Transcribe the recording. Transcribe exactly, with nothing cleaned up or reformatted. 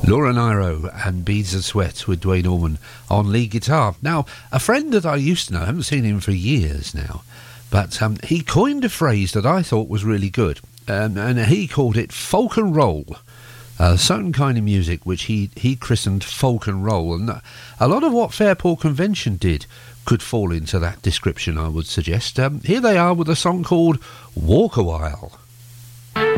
Laura Nyro and Beads of Sweat with Dwayne Allman on lead guitar. Now, a friend that I used to know, I haven't seen him for years now, but um, he coined a phrase that I thought was really good, um, and he called it folk and roll. A certain kind of music which he, he christened folk and roll, and a lot of what Fairport Convention did could fall into that description, I would suggest. Um, here they are with a song called Walk a While.